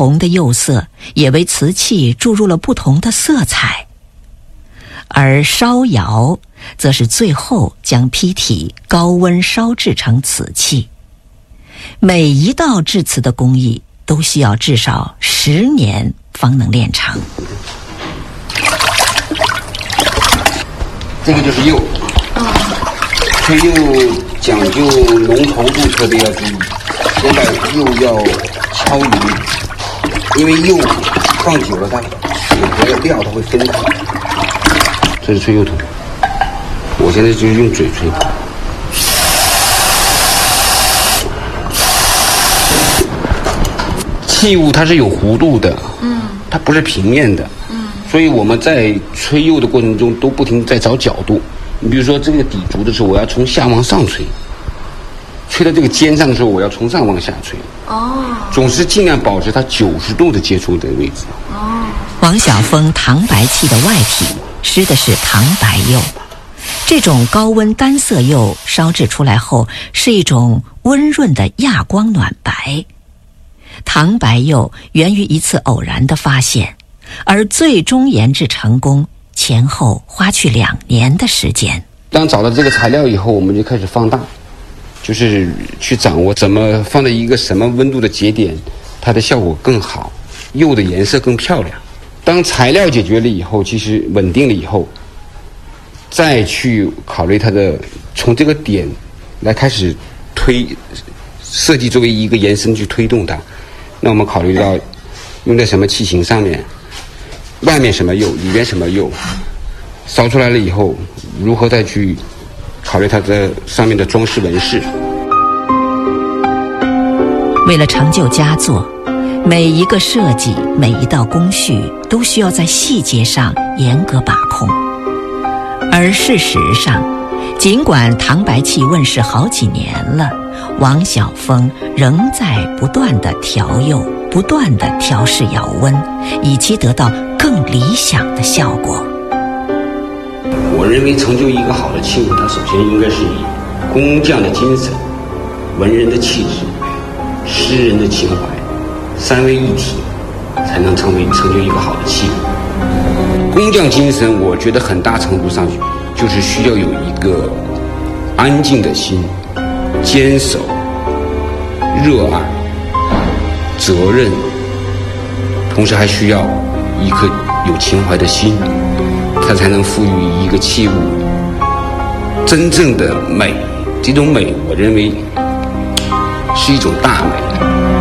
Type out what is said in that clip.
同的釉色也为瓷器注入了不同的色彩。而烧窑则是最后将坯体高温烧制成瓷器。每一道制瓷的工艺都需要至少10年方能练成。 这个就是釉，吹釉讲究浓稠度特别要注意，先把釉要敲匀，因为釉放久了它水和料它会分开。这是吹釉筒，我现在就是用嘴吹。器物它是有弧度的，它不是平面的，所以我们在吹釉的过程中都不停在找角度。你比如说这个底足的时候，我要从下往上吹，吹到这个尖上的时候，我要从上往下吹。总是尽量保持它90度的接触的位置。 王晓峰唐白器的外体施的是唐白釉，这种高温单色釉烧制出来后是一种温润的亚光暖白。唐白釉源于一次偶然的发现，而最终研制成功前后花去2年的时间。 当找到这个材料以后，我们就开始放大，就是去掌握怎么放在一个什么温度的节点，它的效果更好，釉的颜色更漂亮。当材料解决了以后，其实稳定了以后，再去考虑它的从这个点来开始设计作为一个延伸去推动它。那我们考虑到用在什么器型上面，外面什么釉，里边什么釉，烧出来了以后，如何再去考虑它的上面的装饰纹饰。 为了成就佳作，每一个设计，每一道工序都需要在细节上严格把控。而事实上，尽管唐白器问世好几年了，王晓峰仍在不断地调釉，不断地调试窑温，以期得到更理想的效果。 我认为成就一个好的器物，它首先应该是以工匠的精神、文人的气质、诗人的情怀3位一体，才能成就一个好的器物。工匠精神，我觉得很大程度上就是需要有一个安静的心、坚守、热爱、责任，同时还需要一颗有情怀的心，它才能赋予一个器物真正的美。这种美，我认为是一种大美。